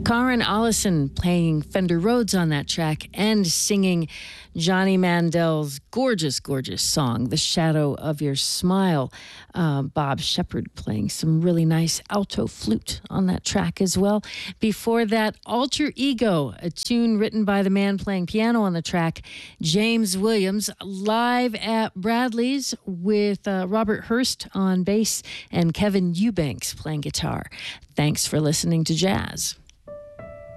Karen Allison playing Fender Rhodes on that track and singing Johnny Mandel's gorgeous, gorgeous song, The Shadow of Your Smile. Bob Shepard playing some really nice alto flute on that track as well. Before that, Alter Ego, a tune written by the man playing piano on the track, James Williams, live at Bradley's with Robert Hurst on bass and Kevin Eubanks playing guitar. Thanks for listening to Jazz.